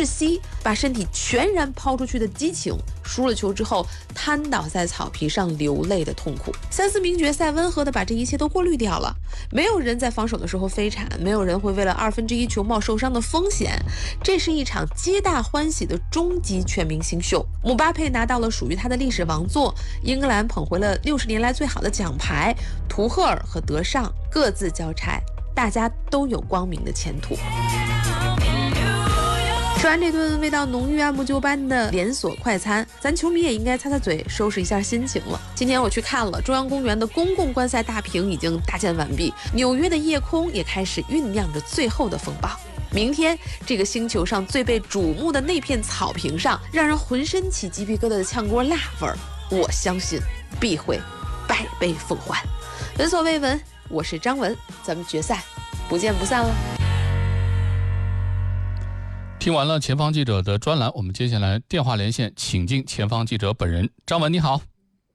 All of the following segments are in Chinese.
窒息，把身体全然抛出去的激情，输了球之后瘫倒在草皮上流泪的痛苦。3-4名决赛温和的把这一切都过滤掉了，没有人在防守的时候飞铲，没有人会为了1/2球帽受伤的风险。这是一场皆大欢喜的终极全明星秀。姆巴佩拿到了属于他的历史王座，英格兰捧回了60年来最好的奖牌，图赫尔和德尚各自交差，大家都有光明的前途。吃完这顿味道浓郁、按部就班的连锁快餐，咱球迷也应该擦擦嘴，收拾一下心情了。今天我去看了中央公园的公共观赛大屏已经搭建完毕，纽约的夜空也开始酝酿着最后的风暴。明天，这个星球上最被瞩目的那片草坪上，让人浑身起鸡皮疙瘩的炝锅辣味儿，我相信必会百倍奉还。闻所未闻，我是张文，咱们决赛不见不散了。 听完了前方记者的专栏，我们接下来电话连线，请进前方记者本人。张文你好。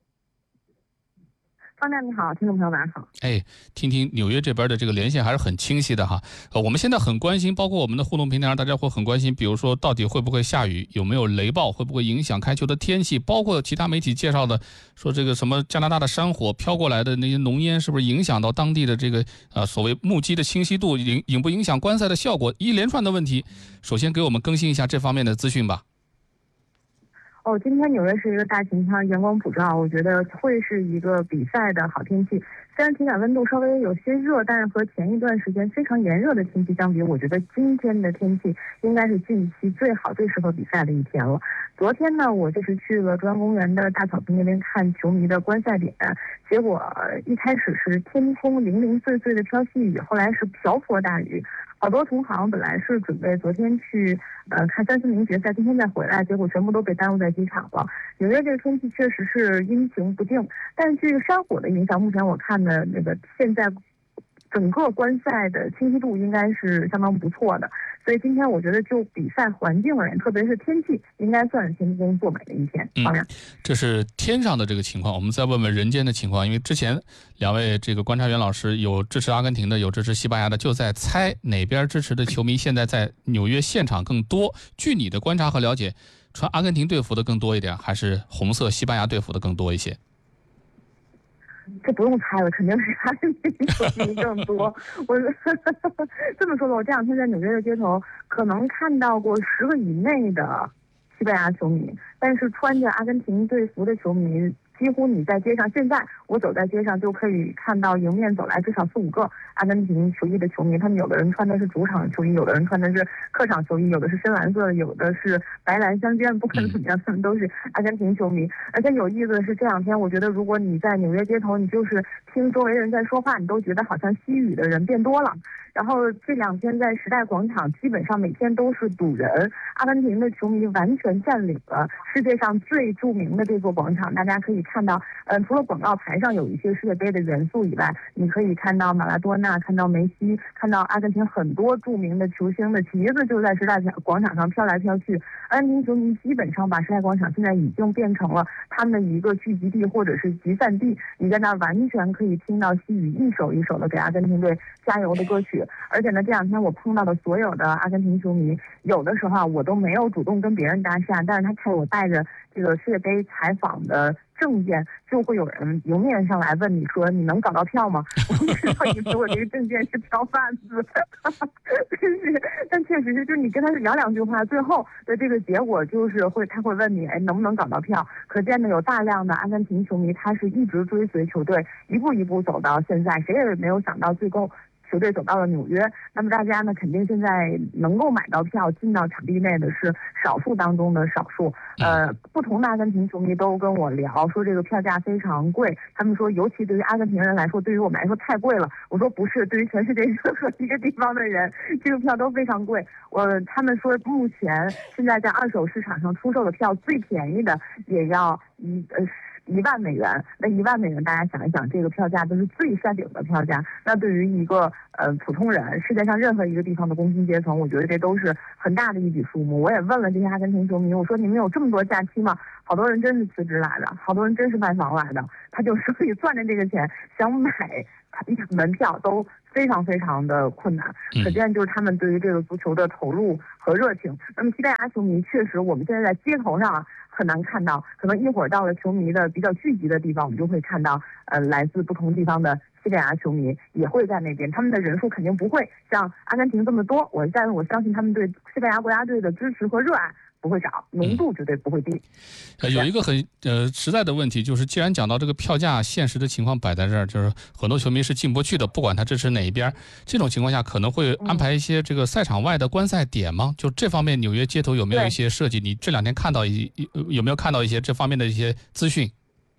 方亮你好，听众朋友晚上好。 听听纽约这边的这个连线还是很清晰的哈。我们现在很关心，包括我们的互动平台上，大家会很关心，比如说到底会不会下雨，有没有雷暴，会不会影响开球的天气，包括其他媒体介绍的说这个什么加拿大的山火飘过来的那些浓烟，是不是影响到当地的这个所谓目击的清晰度，影不影响观赛的效果，一连串的问题。首先给我们更新一下这方面的资讯吧。 今天纽约是一个大晴天，阳光普照，我觉得会是一个比赛的好天气。虽然体感温度稍微有些热，但是和前一段时间非常炎热的天气相比，我觉得今天的天气应该是近期最好、最适合比赛的一天了。昨天呢，我就是去了中央公园的大草坪那边看球迷的观赛点，结果一开始是天空零零碎碎的飘细雨，后来是瓢泼大雨。好多同行本来是准备昨天去看3-4名决赛，今天再回来，结果全部都被耽误在机场了。纽约这个天气确实是阴晴不定，但是这个山火的影响，目前我看的那个现在整个观赛的清晰度应该是相当不错的，所以今天我觉得就比赛环境而言，特别是天气，应该算是天公作美的一天。 这是天上的这个情况，我们再问问人间的情况。因为之前两位这个观察员老师有支持阿根廷的，有支持西班牙的，就在猜哪边支持的球迷现在在纽约现场更多。据你的观察和了解，穿阿根廷队服的更多一点，还是红色西班牙队服的更多一些？ 这不用猜了，肯定是阿根廷球迷更多。我这么说吧，我这两天在纽约的街头可能看到过10个以内的西班牙球迷，但是穿着阿根廷队服的球迷几乎你在街上，现在我走在街上就可以看到迎面走来至少4-5个阿根廷球衣的球迷，他们有的人穿的是主场球衣，有的人穿的是客场球衣，有的是深蓝色，有的是白蓝相间，不管怎么样，他们都是阿根廷球迷。而且有意思的是，这两天我觉得如果你在纽约街头，你就是听周围人在说话，你都觉得好像西语的人变多了。然后这两天在时代广场基本上每天都是堵人，阿根廷的球迷完全占领了世界上最著名的这座广场。大家可以看到，除了广告牌上有一些世界杯的元素以外，你可以看到马拉多纳，看到梅西，看到阿根廷很多著名的球星的旗子就在时代广场上飘来飘去。阿根廷球迷基本上把时代广场现在已经变成了他们的一个聚集地或者是集散地，你在那儿完全可以听到西语一首一首的给阿根廷队加油的歌曲。而且呢，这两天我碰到的所有的阿根廷球迷，有的时候我都没有主动跟别人搭讪，但是他看我带着这个世界杯采访的证件，就会有人迎面上来问你说你能搞到票吗？我不知道你说我这个证件是票贩子，但确实是，就是你跟他聊两句话，最后的这个结果就是他会问你，能不能搞到票？可见呢，有大量的阿根廷球迷，他是一直追随球队，一步一步走到现在，谁也没有想到最后球队走到了纽约。那么大家呢，肯定现在能够买到票进到场地内的是少数当中的少数。不同的阿根廷球迷都跟我聊说这个票价非常贵，他们说尤其对于阿根廷人来说，对于我们来说太贵了。我说不是，对于全世界任何一个地方的人，这个票都非常贵。他们说目前现在在二手市场上出售的票最便宜的也要1万美元，那1万美元，大家想一想，这个票价都是最山顶的票价。那对于一个普通人，世界上任何一个地方的工薪阶层，我觉得这都是很大的一笔数目。我也问了这些阿根廷球迷，我说你们有这么多假期吗？ 好多人真是辞职来的，好多人真是卖房来的，他就所以赚着这个钱想买门票都非常非常的困难，可见就是他们对于这个足球的投入和热情。那么西班牙球迷确实，我们现在在街头上很难看到，可能一会儿到了球迷的比较聚集的地方，我们就会看到来自不同地方的西班牙球迷也会在那边，他们的人数肯定不会像阿根廷这么多，我相信他们对西班牙国家队的支持和热爱不会少，浓度绝对不会低。 有一个很实在的问题，就是既然讲到这个票价现实的情况摆在这儿，就是很多球迷是进不去的，不管他支持哪一边，这种情况下可能会安排一些这个赛场外的观赛点吗？就这方面，纽约街头有没有一些设计？你这2天看到有没有看到一些这方面的一些资讯？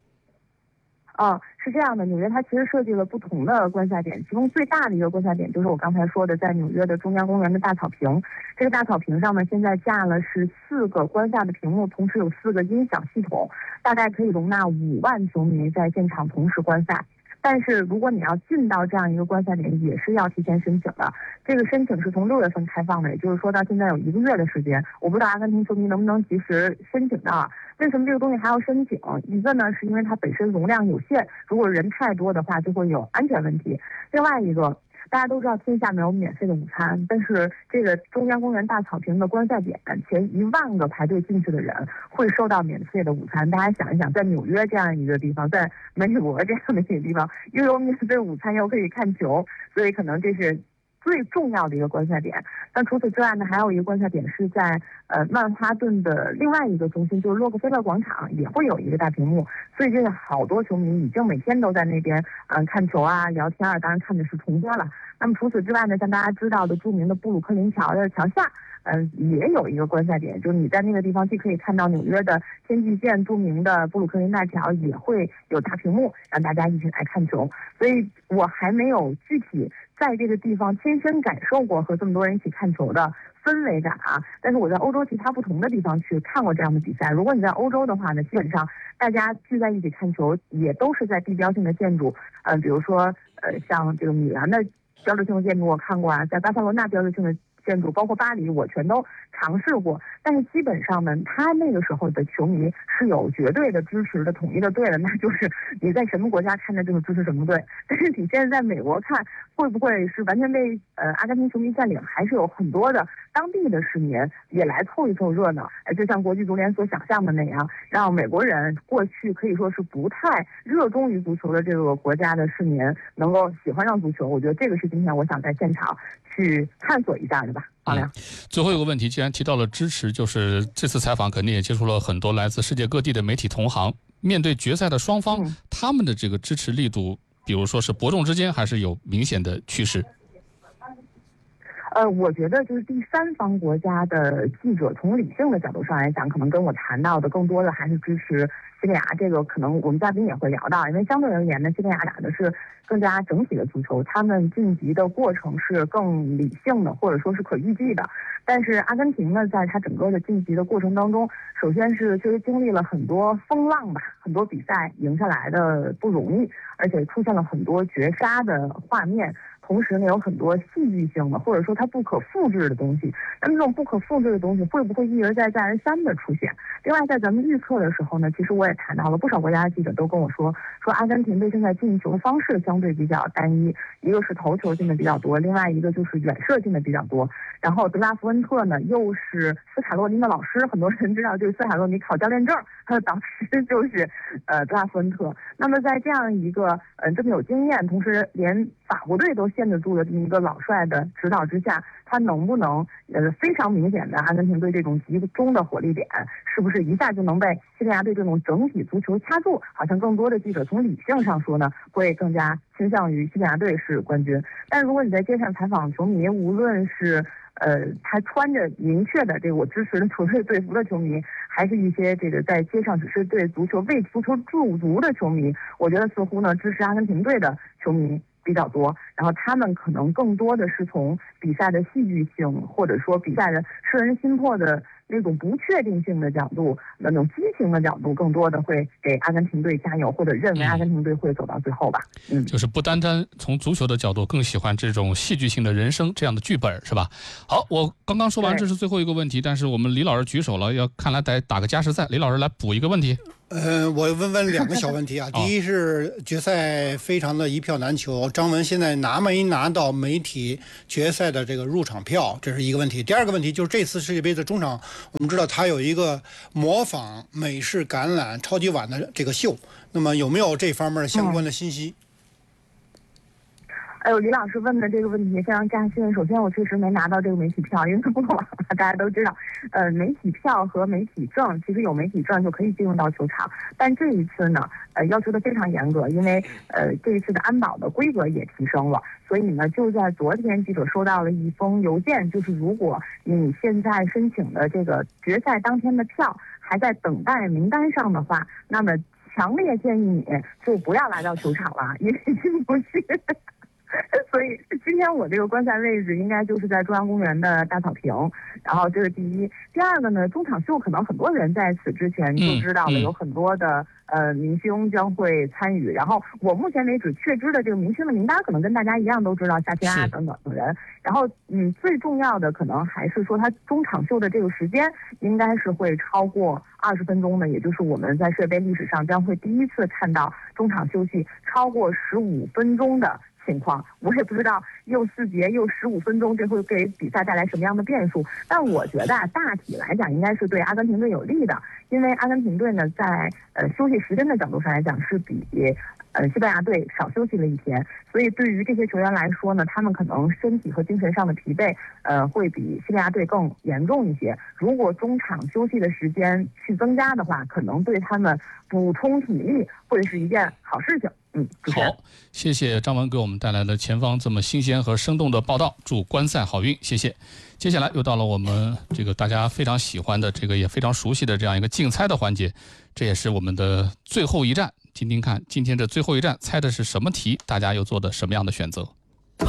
是这样的，纽约它其实设计了不同的观赛点，其中最大的一个观赛点就是我刚才说的，在纽约的中央公园的大草坪。这个大草坪上呢，现在架了是4个观赛的屏幕，同时有4个音响系统，大概可以容纳5万球迷在现场同时观赛。但是如果你要进到这样一个观赛点，也是要提前申请的。这个申请是从6月份开放的，也就是说到现在有1个月的时间。我不知道阿根廷球迷能不能及时申请到。为什么这个东西还要申请？一个呢，是因为它本身容量有限，如果人太多的话，就会有安全问题。另外一个，大家都知道天下没有免费的午餐，但是这个中央公园大草坪的观赛点，前1万个排队进去的人会收到免费的午餐。大家想一想，在纽约这样一个地方，在美国这样的一个地方，又有免费午餐，又可以看球，所以可能这是最重要的一个观赛点。但除此之外呢，还有一个观赛点是在曼哈顿的另外一个中心，就是洛克菲勒广场，也会有一个大屏幕。所以这个好多球迷已经每天都在那边看球啊、聊天啊，当然看的是重播了。那么除此之外呢，像大家知道的著名的布鲁克林桥的桥下，也有一个观赛点，就是你在那个地方既可以看到纽约的天际线著名的布鲁克林大桥，也会有大屏幕让大家一起来看球。所以我还没有具体在这个地方亲身感受过和这么多人一起看球的氛围感啊，但是我在欧洲其他不同的地方去看过这样的比赛。如果你在欧洲的话呢，基本上大家聚在一起看球也都是在地标性的建筑，比如说像这个米兰的标志性的建筑我看过啊，在巴塞罗那标志性的建筑，包括巴黎，我全都尝试过。但是基本上呢，他那个时候的球迷是有绝对的支持的统一的队的，那就是你在什么国家看的就是支持什么队。但是你现在在美国看，会不会是完全被阿根廷球迷占领？还是有很多的当地的市民也来凑一凑热闹？就像国际足联所想象的那样，让美国人过去可以说是不太热衷于足球的这个国家的市民能够喜欢上足球。我觉得这个是今天我想在现场去探索一下的吧。 最后一个问题，既然提到了支持，就是这次采访肯定也接触了很多来自世界各地的媒体同行。面对决赛的双方，他们的这个支持力度，比如说是伯仲之间，还是有明显的趋势？ 我觉得就是第三方国家的记者，从理性的角度上来讲，可能跟我谈到的更多的还是支持西班牙。这个可能我们嘉宾也会聊到，因为相对而言呢，西班牙打的是更加整体的足球，他们晋级的过程是更理性的，或者说是可预计的。但是阿根廷呢，在它整个的晋级的过程当中，首先是确实经历了很多风浪吧，很多比赛赢下来的不容易，而且出现了很多绝杀的画面。同时呢，有很多戏剧性的，或者说它不可复制的东西。那么这种不可复制的东西会不会一而再再而三的出现？另外，在咱们预测的时候呢，其实我也谈到了不少国家的记者都跟我说阿根廷队现在进球的方式相对比较单一，一个是头球进的比较多，另外一个就是远射进的比较多。然后德拉福恩特呢，又是斯卡洛尼的老师，很多人知道这个斯卡洛尼考教练证，他的导师就是德拉福恩特。那么在这样一个这么有经验，同时连法国队都限制住了这么一个老帅的指导之下，他能不能非常明显的阿根廷队这种集中的火力点，是不是一下就能被西班牙队这种整体足球掐住？好像更多的记者从理性上说呢，会更加倾向于西班牙队是冠军。但如果你在街上采访球迷，无论是他穿着明确的这个我支持的球队队服的球迷，还是一些这个在街上只是对足球为足球驻足的球迷，我觉得似乎呢支持阿根廷队的球迷比较多，然后他们可能更多的是从比赛的戏剧性，或者说比赛的摄人心魄的那种不确定性的角度，那种激情的角度，更多的会给阿根廷队加油，或者认为阿根廷队会走到最后吧。 就是不单单从足球的角度，更喜欢这种戏剧性的人生这样的剧本，是吧？好，我刚刚说完这是最后一个问题，但是我们李老师举手了，看来得打个加时赛。李老师来补一个问题。 我问2个小问题啊。第一是决赛非常的一票难求，张文现在没拿到媒体决赛的这个入场票，这是一个问题。第二个问题就是这次世界杯的中场，我们知道它有一个模仿美式橄榄超级碗的这个秀，那么有没有这方面相关的信息？ 哎呦，李老师问的这个问题非常扎心。首先，我确实没拿到这个媒体票，因为过往大家都知道，媒体票和媒体证，其实有媒体证就可以进入到球场。但这一次呢，要求的非常严格，因为这一次的安保的规格也提升了，所以呢，就在昨天，记者收到了一封邮件，就是如果你现在申请的这个决赛当天的票还在等待名单上的话，那么强烈建议你就不要来到球场了，因为进不去。所以今天我这个观赛位置应该就是在中央公园的大草坪，然后这是第一。第二个呢，中场秀可能很多人在此之前就知道了，有很多的明星将会参与。然后我目前为止确知的这个明星的名单，可能跟大家一样都知道夏天啊等等等人。然后最重要的可能还是说，它中场秀的这个时间应该是会超过20分钟的，也就是我们在世界杯历史上将会第一次看到中场休息超过15分钟的情况。我也不知道又4节又15分钟，这会给比赛带来什么样的变数。但我觉得大体来讲应该是对阿根廷队有利的，因为阿根廷队呢在休息时间的角度上来讲是比西班牙队少休息了1天，所以对于这些球员来说呢，他们可能身体和精神上的疲惫会比西班牙队更严重一些。如果中场休息的时间去增加的话，可能对他们补充体力会是一件好事情。 好，谢谢张文给我们带来的前方这么新鲜和生动的报道，祝观赛好运，谢谢。接下来又到了我们这个大家非常喜欢的这个也非常熟悉的这样一个竞猜的环节，这也是我们的最后一站，听听看今天的最后一站猜的是什么题，大家又做的什么样的选择。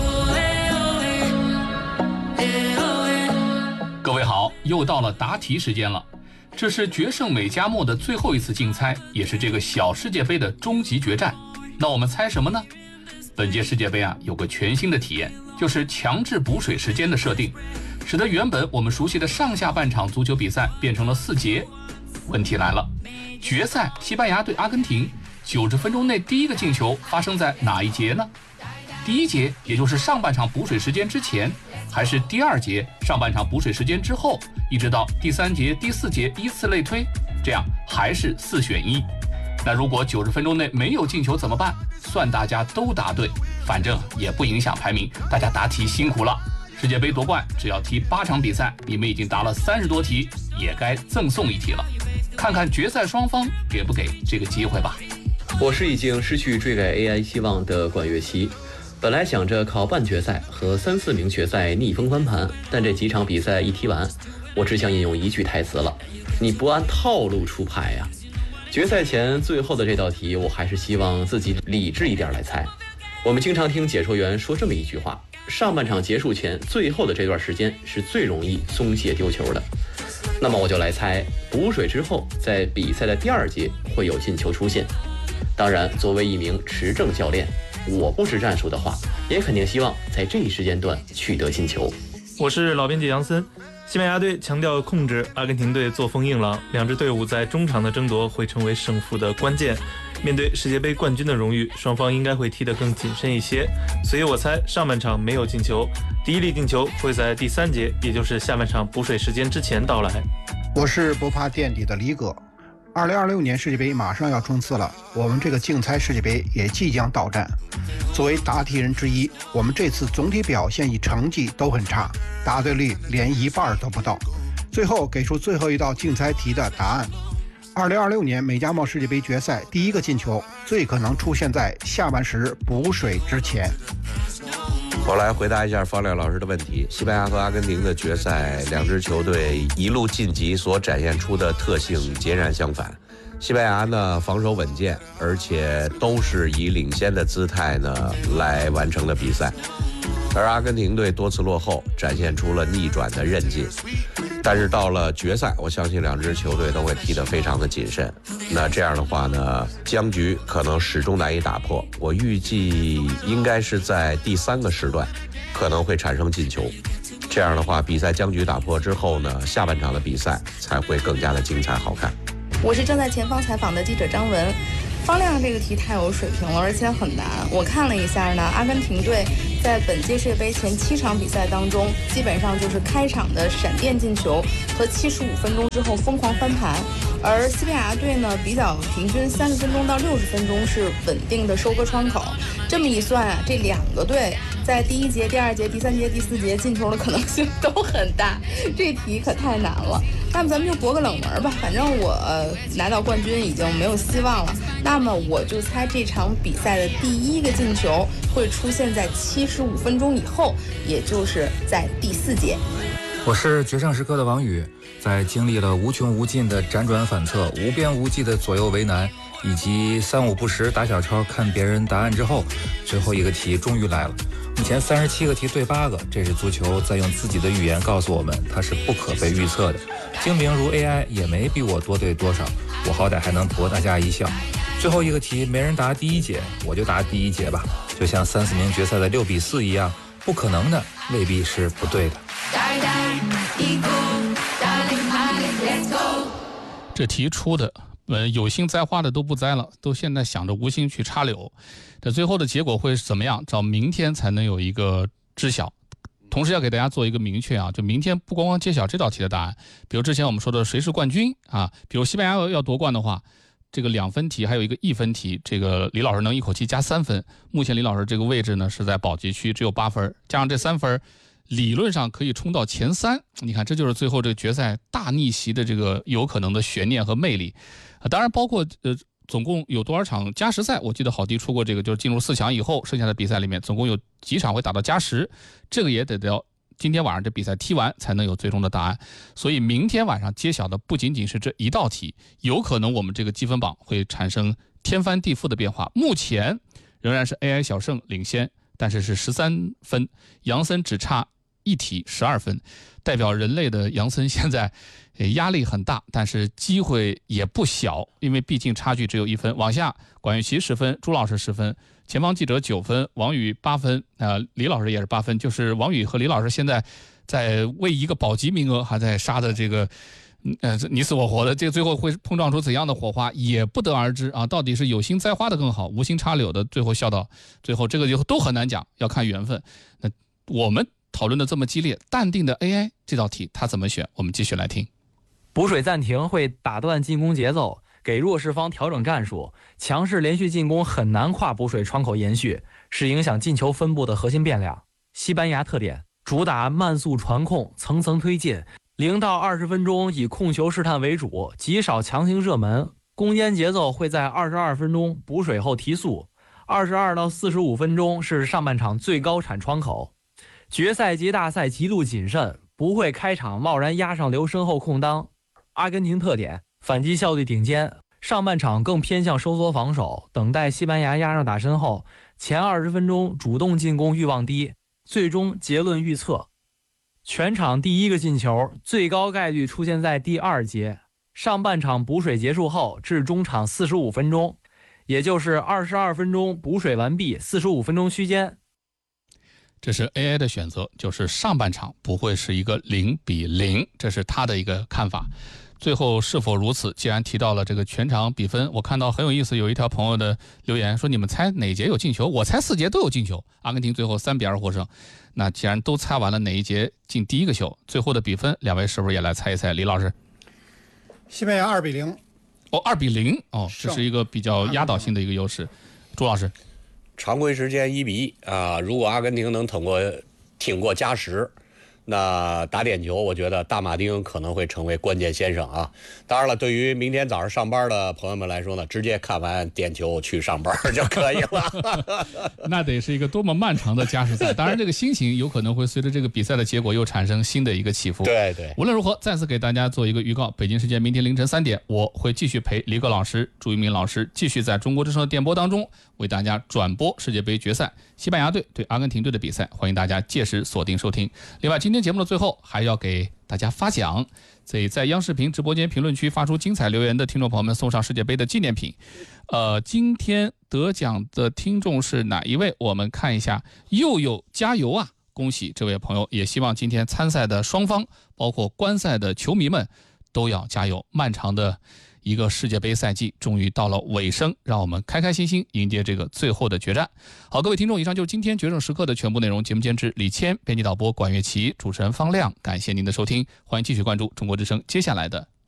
各位好，又到了答题时间了。这是决胜美加墨的最后一次竞猜，也是这个小世界杯的终极决战。那我们猜什么呢？本届世界杯有个全新的体验，就是强制补水时间的设定，使得原本我们熟悉的上下半场足球比赛变成了4节。问题来了，决赛西班牙对阿根廷90分钟内第一个进球发生在哪一节呢？第1节，也就是上半场补水时间之前，还是第2节上半场补水时间之后，一直到第3节、第4节依次类推，这样还是4选1。那如果90分钟内没有进球怎么办？算大家都答对，反正也不影响排名，大家答题辛苦了。世界杯夺冠只要踢8场比赛，你们已经答了30多题，也该赠送1题了。看看决赛双方给不给这个机会吧。 我是已经失去追赶 AI 希望的管乐琪，本来想着靠半决赛和3、4名决赛逆风翻盘，但这几场比赛一踢完，我只想引用一句台词了：你不按套路出牌呀！决赛前最后的这道题，我还是希望自己理智一点来猜。我们经常听解说员说这么一句话：上半场结束前最后的这段时间是最容易松懈丢球的。那么我就来猜，补水之后，在比赛的第2节会有进球出现。当然，作为一名持证教练，我不知战术的话，也肯定希望在这一时间段取得进球。 我是老编辑杨森。西班牙队强调控制，阿根廷队作风硬朗，两支队伍在中场的争夺会成为胜负的关键。面对世界杯冠军的荣誉，双方应该会踢得更谨慎一些，所以我猜上半场没有进球，第1粒进球会在第3节，也就是下半场补水时间之前到来。 我是不怕垫底的李哥。2026年世界杯马上要冲刺了，我们这个竞猜世界杯也即将到站。作为答题人之一，我们这次总体表现与成绩都很差，答对率连1半都不到。最后给出最后一道竞猜题的答案：2026年美加墨世界杯决赛第1个进球最可能出现在下半时补水之前。 我来回答一下方亮老师的问题。西班牙和阿根廷的决赛，两支球队一路晋级所展现出的特性截然相反。西班牙呢防守稳健，而且都是以领先的姿态呢来完成了比赛，而阿根廷队多次落后，展现出了逆转的韧劲。 但是到了决赛，我相信两支球队都会踢得非常的谨慎。那这样的话呢，僵局可能始终难以打破。我预计应该是在第3个时段可能会产生进球。这样的话，比赛僵局打破之后呢，下半场的比赛才会更加的精彩好看。 我是正在前方采访的记者张文。方亮这个题太有水平了，而且很难。我看了一下呢，阿根廷队在本届世界杯前7场比赛当中，基本上就是开场的闪电进球和75分钟之后疯狂翻盘，而西班牙队呢比较平均30分钟到60分钟是稳定的收割窗口。这么一算啊，这2个队在第1节、第2节、第3节、第4节进球的可能性都很大，这题可太难了。那么咱们就博个冷门吧，反正我拿到冠军已经没有希望了。那么我就猜这场比赛的第1个进球会出现在75分钟以后，也就是在第4节。 我是决胜时刻的王宇，在经历了无穷无尽的辗转反侧、无边无际的左右为难，以及3、5不时打小抄看别人答案之后，最后一个题终于来了。目前37个题对8个，这是足球在用自己的语言告诉我们，它是不可被预测的。精明如 AI 也没比我多对多少，我好歹还能博大家一笑。最后一个题没人答第1节，我就答第1节吧，就像3、4名决赛的6比4一样，不可能的未必是不对的。 这题出的有心栽花的都不栽了，都现在想着无心去插柳。这最后的结果会怎么样？到明天才能有一个知晓。同时要给大家做一个明确啊，就明天不光光揭晓这道题的答案，比如之前我们说的谁是冠军啊，比如西班牙要夺冠的话，这个2分题还有一个1分题，这个李老师能一口气加3分。目前李老师这个位置呢是在保级区，只有8分，加上这3分，理论上可以冲到前3。你看，这就是最后这个决赛大逆袭的这个有可能的悬念和魅力。当然包括总共有多少场加时赛，我记得郝迪出过这个，就是进入4强以后剩下的比赛里面总共有几场会打到加时，这个也得到今天晚上这比赛踢完才能有最终的答案。所以明天晚上揭晓的不仅仅是这一道题，有可能我们这个积分榜会产生天翻地覆的变化。目前仍然是 AI 小胜领先，但是是13分，杨森只差1题12分，代表人类的杨森现在压力很大，但是机会也不小，因为毕竟差距只有1分。往下，管玉琪10分，朱老师10分，前方记者9分，王宇8分，李老师也是8分，就是王宇和李老师现在在为一个保级名额还在杀的这个你死我活的，这个最后会碰撞出怎样的火花也不得而知啊！到底是有心栽花的更好，无心插柳的最后笑到最后，这个就都很难讲，要看缘分。那我们讨论的这么激烈，淡定的 AI 这道题他怎么选？我们继续来听。 补水暂停会打断进攻节奏，给弱势方调整战术，强势连续进攻很难跨补水窗口延续，是影响进球分布的核心变量。西班牙特点主打慢速传控，层层推进，0到20分钟以控球试探为主，极少强行热门，攻坚节奏会在22分钟补水后提速，22到45分钟是上半场最高产窗口。决赛级大赛极度谨慎，不会开场贸然压上留身后空当。阿根廷特点反击效率顶尖，上半场更偏向收缩防守，等待西班牙压上打身后，前20分钟主动进攻欲望低。最终结论预测，全场第1个进球最高概率出现在第2节，上半场补水结束后至中场45分钟，也就是22分钟补水完毕，45分钟区间。 这是 AI 的选择，就是上半场不会是一个0比0，这是他的一个看法。最后是否如此？既然提到了这个全场比分，我看到很有意思，有一条朋友的留言说：“你们猜哪节有进球？我猜4节都有进球。”阿根廷最后3比2获胜。那既然都猜完了哪一节进第1个球，最后的比分，两位是不是也来猜一猜？李老师， 西班牙2比0。 哦，2比0，哦，这是一个比较压倒性的一个优势。朱老师， 常规时间1比1啊，如果阿根廷能挺过加时，那打点球，我觉得大马丁可能会成为关键先生啊。当然了，对于明天早上上班的朋友们来说呢，直接看完点球去上班就可以了。 那得是一个多么漫长的加时赛！当然，这个心情有可能会随着这个比赛的结果又产生新的一个起伏。 对对。 无论如何，再次给大家做一个预告：北京时间明天凌晨3点，我会继续陪李葛老师、朱一鸣老师继续在中国之声的电波当中为大家转播世界杯决赛西班牙队对阿根廷队的比赛，欢迎大家届时锁定收听。另外，今天天节目的最后还要给大家发奖，所以在央视频直播间评论区发出精彩留言的听众朋友们送上世界杯的纪念品。今天得奖的听众是哪一位？我们看一下，佑佑加油啊！恭喜这位朋友，也希望今天参赛的双方，包括观赛的球迷们都要加油。漫长的一个世界杯赛季终于到了尾声，让我们开开心心迎接这个最后的决战。好，各位听众，以上就是今天决胜时刻的全部内容。节目监制李谦，编辑导播管乐琪，主持人方亮，感谢您的收听，欢迎继续关注中国之声接下来的